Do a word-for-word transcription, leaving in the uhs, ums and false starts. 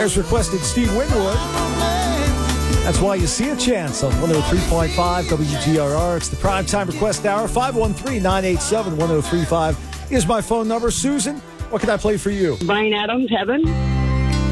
There's requested Steve Winwood. That's Why You See a Chance on one oh three point five W G R R. It's the Primetime Request Hour. five one three, nine eight seven, one oh three five is my phone number. Susan, what can I play for you? Bryan Adams, Heaven.